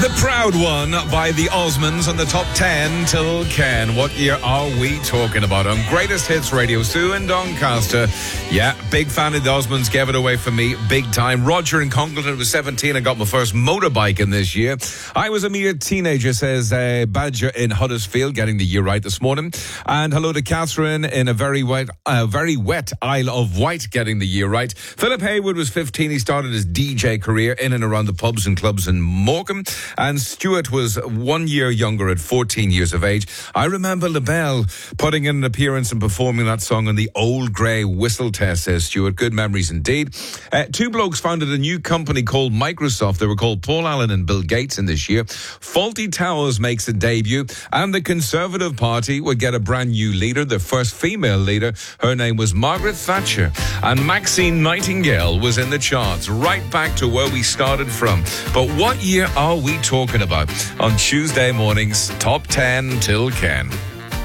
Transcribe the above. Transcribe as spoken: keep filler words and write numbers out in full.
The Proud One by the Osmonds on the top ten till Ken. What year are we talking about? On Greatest Hits Radio, Sue in Doncaster. Yeah, big fan of the Osmonds, gave it away for me big time. Roger in Congleton was seventeen and got my first motorbike in this year. I was a mere teenager, says uh, Badger in Huddersfield, getting the year right this morning. And hello to Catherine in a very wet, uh, very wet Isle of Wight, getting the year right. Philip Haywood was fifteen. He started his D J career in and around the pubs and clubs in Morecambe. And Stuart was one year younger at fourteen years of age. I remember LaBelle putting in an appearance and performing that song on the Old Grey Whistle Test, says Stuart. Good memories indeed. Uh, two blokes founded a new company called Microsoft. They were called Paul Allen and Bill Gates in this year. Fawlty Towers makes a debut, and the Conservative Party would get a brand new leader, the first female leader. Her name was Margaret Thatcher. And Maxine Nightingale was in the charts, right back to where we started from. But what year are we talking about on Tuesday morning's Top ten till Ken?